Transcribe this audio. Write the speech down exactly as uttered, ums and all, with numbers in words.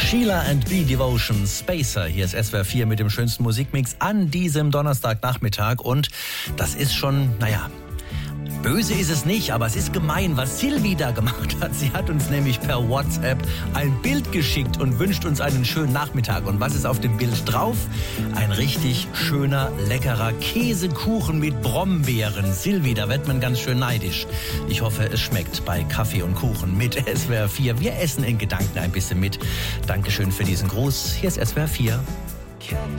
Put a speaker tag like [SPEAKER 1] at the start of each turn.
[SPEAKER 1] Sheila and B Devotion, Spacer. Hier ist S W R vier mit dem schönsten Musikmix an diesem Donnerstagnachmittag. Und das ist schon, naja, böse ist es nicht, aber es ist gemein, was Silvi da gemacht hat. Sie hat uns nämlich per WhatsApp ein Bild geschickt und wünscht uns einen schönen Nachmittag. Und was ist auf dem Bild drauf? Ein richtig schöner, leckerer Käsekuchen mit Brombeeren. Silvi, da wird man ganz schön neidisch. Ich hoffe, es schmeckt bei Kaffee und Kuchen mit S W R vier. Wir essen in Gedanken ein bisschen mit. Dankeschön für diesen Gruß. Hier ist S W R vier.